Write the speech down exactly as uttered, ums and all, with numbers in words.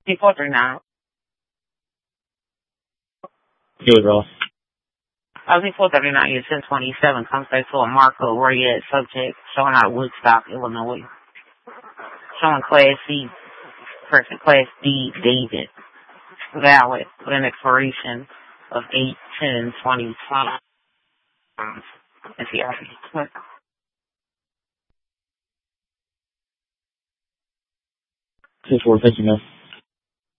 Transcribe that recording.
Hey, four three nine. Good, Ross. I was four thirty nine. You're ten twenty seven. Comes back to a Marco where you at subject showing out Woodstock, Illinois. Showing Class C, person Class D, David. Valid with an expiration of eight ten twenty twenty. If you are. Six four, thank you, man.